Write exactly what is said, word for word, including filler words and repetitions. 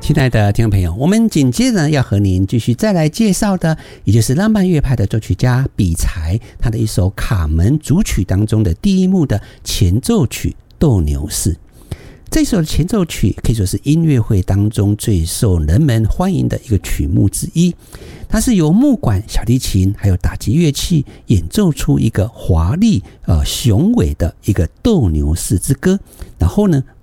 亲爱的听众朋友，我们紧接着要和您继续再来介绍的，也就是浪漫乐派的作曲家比才他的一首卡门组曲当中的第一幕的前奏曲《斗牛士》。这首前奏曲可以说是音乐会当中最受人们欢迎的一个曲目之一，它是由木管、小提琴还有打击乐器演奏出一个华丽、呃雄伟的一个斗牛士之歌，然后呢